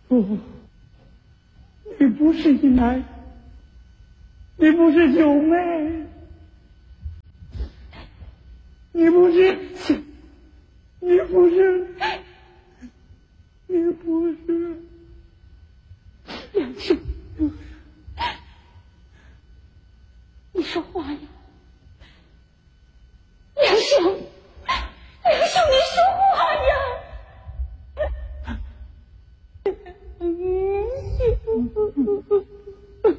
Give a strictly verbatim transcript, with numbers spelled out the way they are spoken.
不，你不是姨奶，你不是九妹，你不是，你不是。